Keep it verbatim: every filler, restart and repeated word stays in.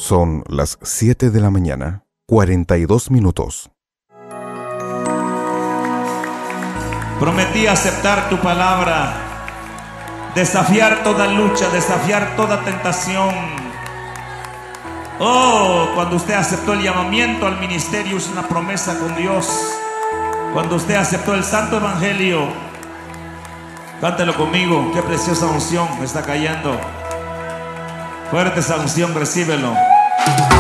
Son las siete de la mañana, cuarenta y dos minutos. Prometí aceptar tu palabra, desafiar toda lucha, desafiar toda tentación. Oh, cuando usted aceptó el llamamiento al ministerio, es una promesa con Dios. Cuando usted aceptó el santo evangelio, cántelo conmigo. Qué preciosa unción me está cayendo. Fuerte esa unción, recíbelo.